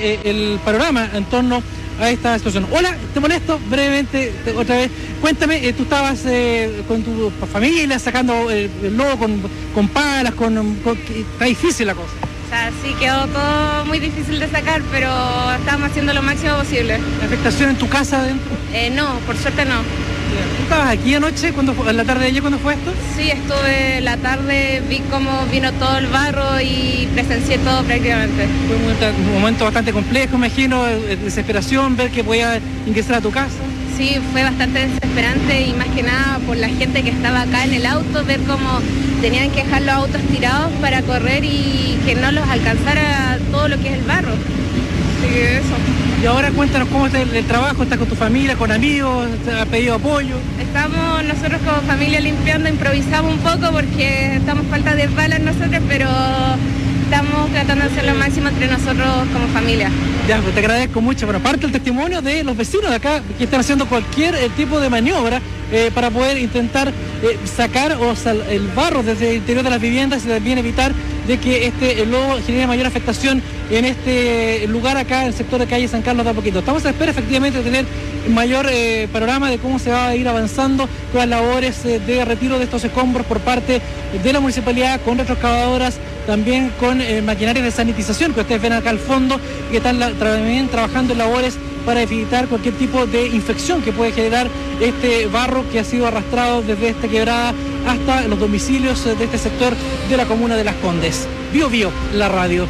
el panorama en torno a esta situación. Hola, te molesto brevemente otra vez. Cuéntame, tú estabas con tu familia sacando el lodo con palas, está difícil la cosa. O sea, sí, quedó todo muy difícil de sacar, pero estábamos haciendo lo máximo posible. ¿Afectación en tu casa adentro? No, por suerte no. ¿Tú estabas aquí anoche, en la tarde de ayer, cuando fue esto? Sí, estuve la tarde, vi cómo vino todo el barro y presencié todo prácticamente. Fue un momento bastante complejo, imagino, desesperación, ver que podía ingresar a tu casa. Sí, fue bastante desesperante y más que nada por la gente que estaba acá en el auto, ver cómo tenían que dejar los autos tirados para correr y que no los alcanzara todo lo que es el barro. Así que eso. Y ahora cuéntanos cómo está el trabajo, ¿estás con tu familia, con amigos, has pedido apoyo? Estamos nosotros como familia limpiando, improvisamos un poco porque estamos falta de balas nosotros, pero estamos tratando de hacer lo máximo entre nosotros como familia. Ya, pues te agradezco mucho. Bueno, aparte el testimonio de los vecinos de acá que están haciendo cualquier tipo de maniobra para poder intentar sacar el barro desde el interior de las viviendas y también evitar de que el lodo genere mayor afectación en este lugar acá, en el sector de calle San Carlos de a poquito. Estamos a la espera efectivamente de tener mayor panorama de cómo se va a ir avanzando con las labores de retiro de estos escombros por parte de la municipalidad, con retroexcavadoras, también con maquinarias de sanitización que ustedes ven acá al fondo, que están también trabajando en labores para evitar cualquier tipo de infección que puede generar este barro que ha sido arrastrado desde esta quebrada hasta los domicilios de este sector de la comuna de Las Condes. Bio Bio, la radio.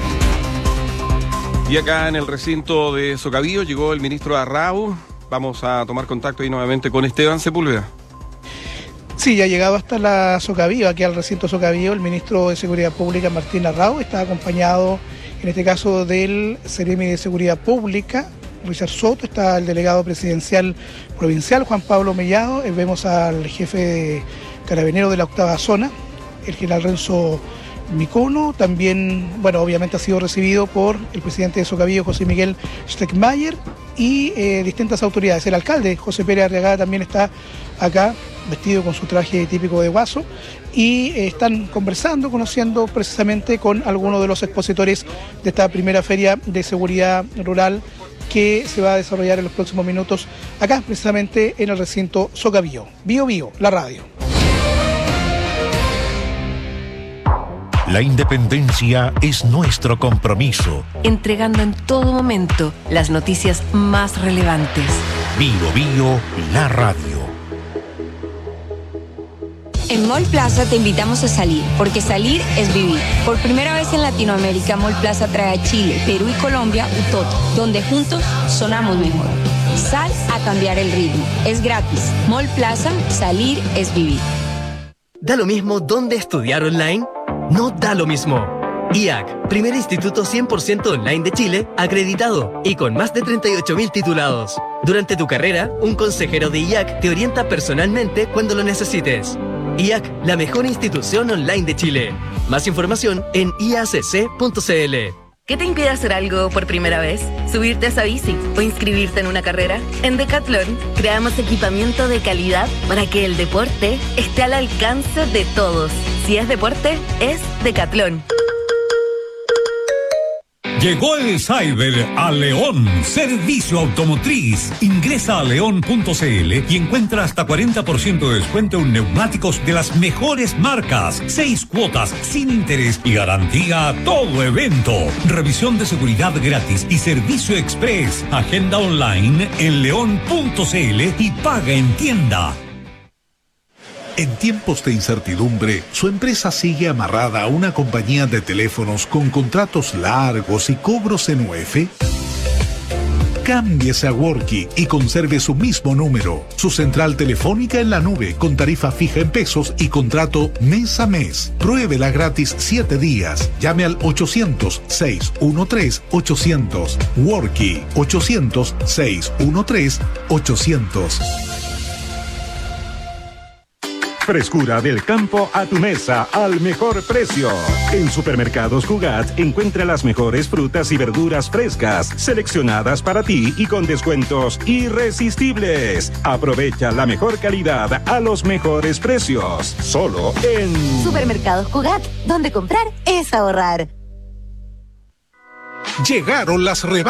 Y acá en el recinto de Socavío llegó el ministro Arrau. Vamos a tomar contacto ahí nuevamente con Esteban Sepúlveda. Sí, ya ha llegado hasta la Socavío, aquí al recinto Socavío, el ministro de Seguridad Pública, Martín Arrau, está acompañado, en este caso, del Seremi de Seguridad Pública, Richard Soto, está el delegado presidencial provincial, Juan Pablo Mellado, vemos al jefe de Carabineros de la octava zona, el general Renzo Micono, también, bueno, obviamente ha sido recibido por el presidente de Socavío, José Miguel Steckmayer, y distintas autoridades. El alcalde, José Pérez Arriagada, también está acá, vestido con su traje típico de guaso, y están conversando, conociendo precisamente con algunos de los expositores de esta primera feria de seguridad rural que se va a desarrollar en los próximos minutos acá, precisamente en el recinto Socavío. Bio Bio, la radio. La independencia es nuestro compromiso. Entregando en todo momento las noticias más relevantes. Bio Bio, la radio. En Mall Plaza te invitamos a salir, porque salir es vivir. Por primera vez en Latinoamérica, Mall Plaza trae a Chile, Perú y Colombia Utoto, donde juntos sonamos mejor. Sal a cambiar el ritmo. Es gratis. Mall Plaza, salir es vivir. ¿Da lo mismo dónde estudiar online? No da lo mismo. IAC, primer instituto 100% online de Chile, acreditado y con más de 38.000 titulados. Durante tu carrera, un consejero de IAC te orienta personalmente cuando lo necesites. IAC, la mejor institución online de Chile. Más información en iacc.cl. ¿Qué te impide hacer algo por primera vez? ¿Subirte a esa bici o inscribirte en una carrera? En Decathlon creamos equipamiento de calidad para que el deporte esté al alcance de todos. Si es deporte, es Decathlon. Llegó el Cyber a León, servicio automotriz. Ingresa a león.cl y encuentra hasta 40% de descuento en neumáticos de las mejores marcas. 6 cuotas sin interés y garantía a todo evento. Revisión de seguridad gratis y servicio express. Agenda online en león.cl y paga en tienda. En tiempos de incertidumbre, su empresa sigue amarrada a una compañía de teléfonos con contratos largos y cobros en UF. Cámbiese a Worky y conserve su mismo número. Su central telefónica en la nube con tarifa fija en pesos y contrato mes a mes. Pruébela gratis 7 días. Llame al 800-613-800. Worky 800-613-800. Frescura del campo a tu mesa al mejor precio. En Supermercados Cugat encuentra las mejores frutas y verduras frescas, seleccionadas para ti y con descuentos irresistibles. Aprovecha la mejor calidad a los mejores precios. Solo en Supermercados Cugat, donde comprar es ahorrar. Llegaron las rebajas